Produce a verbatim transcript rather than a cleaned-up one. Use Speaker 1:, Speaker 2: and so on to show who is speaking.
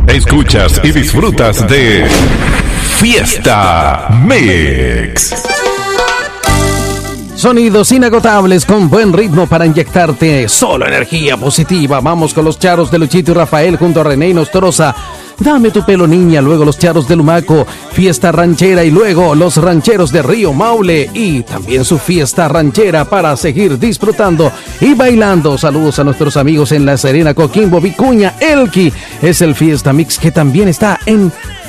Speaker 1: Escuchas y disfrutas de Fiesta Mix.
Speaker 2: Sonidos inagotables con buen ritmo para inyectarte solo energía positiva. Vamos con los charros de Luchito y Rafael junto a René y Nostroza. Dame tu pelo niña, luego los charros de Lumaco, fiesta ranchera y luego los rancheros de Río Maule y también su fiesta ranchera para seguir disfrutando y bailando. Saludos a nuestros amigos en La Serena, Coquimbo, Vicuña, Elqui. Es el Fiesta Mix que también está en